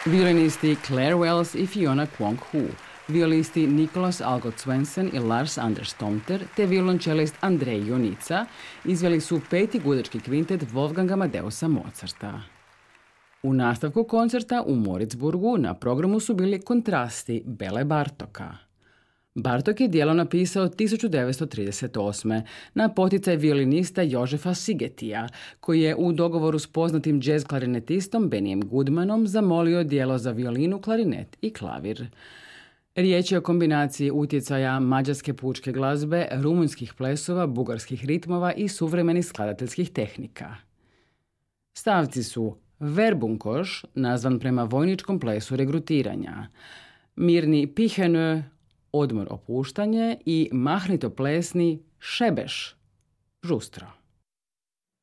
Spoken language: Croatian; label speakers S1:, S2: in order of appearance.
S1: Violinisti Claire Wells i Fiona Kwong-hu, violisti Nicholas Algot Swensen i Lars Anders Tomter te violončelist Andrej Jonica izveli su peti gudački kvintet Wolfganga Amadeusa Mozarta. U nastavku koncerta u Moritzburgu na programu su bili kontrasti Bele Bartoka. Bartok je djelo napisao 1938. na poticaj violinista Jožefa Sigetija, koji je u dogovoru s poznatim jazz klarinetistom Benijem Goodmanom zamolio djelo za violinu, klarinet i klavir. Riječ je o kombinaciji utjecaja mađarske pučke glazbe, rumunjskih plesova, bugarskih ritmova i suvremenih skladateljskih tehnika. Stavci su Verbunkoš, nazvan prema vojničkom plesu regrutiranja, mirni Pihenö, odmor opuštanje i mahnito plesni Šebeš, žustro.